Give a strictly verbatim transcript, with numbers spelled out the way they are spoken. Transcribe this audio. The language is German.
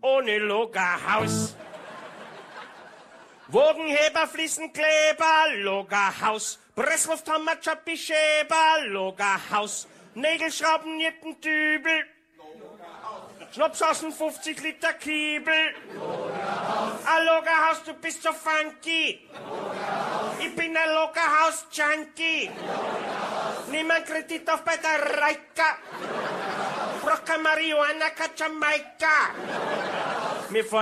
ohne Logahaus. Wogenheber, Fliesenkleber, Logahaus. Presslufthammer, Chappischäber, Logahaus. Nägelschrauben, Nietendübel. Schnaps aus dem fünfzig Liter Kiebel. Ein Logahaus, du bist so funky. Ich bin ein Logahaus-Junkie. Nimm einen Kredit auf bei der Reika. Brauch kein Marihuana, kein Jamaika. Wir fahren